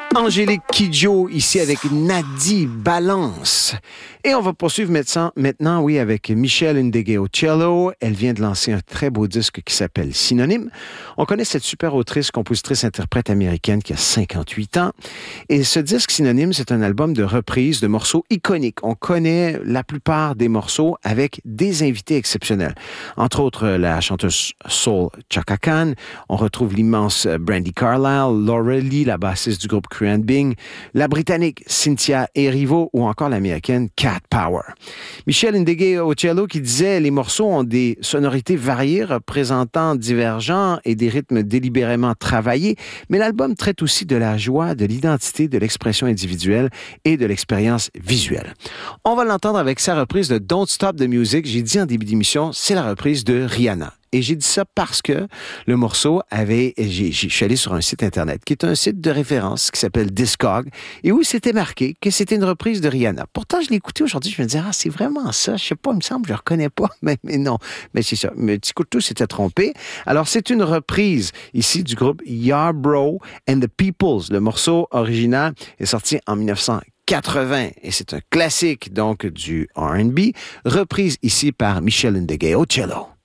Angélique Kidjo, ici avec Nadi Balance. Et on va poursuivre maintenant, avec Michelle Ndegeocello au cello. Elle vient de lancer un très beau disque qui s'appelle Synonyme. On connaît cette super autrice, compositrice, interprète américaine qui a 58 ans. Et ce disque Synonyme, c'est un album de reprises de morceaux iconiques. On connaît la plupart des morceaux avec des invités exceptionnels. Entre autres, la chanteuse soul Chaka Khan. On retrouve l'immense Brandi Carlile, Laura Lee, la bassiste du groupe Korean Bing, la Britannique Cynthia Erivo ou encore l'Américaine Cat Power. Michelle Ndegeocello qui disait « Les morceaux ont des sonorités variées, représentant divergents et des rythmes délibérément travaillés, mais l'album traite aussi de la joie, de l'identité, de l'expression individuelle et de l'expérience visuelle. » On va l'entendre avec sa reprise de Don't Stop the Music. J'ai dit en début d'émission, c'est la reprise de Rihanna. Et j'ai dit ça parce que le morceau je suis allé sur un site Internet qui est un site de référence qui s'appelle Discog et où c'était marqué que c'était une reprise de Rihanna. Pourtant, je l'ai écouté aujourd'hui, je me disais, c'est vraiment ça? Je sais pas, il me semble, je le reconnais pas. Mais non, mais c'est ça. Mais petit coup de tout s'était trompé. Alors, c'est une reprise ici du groupe Yarbrough and the Peoples. Le morceau original est sorti en 1980 et c'est un classique donc du R&B, reprise ici par Michelle Ndegeocello.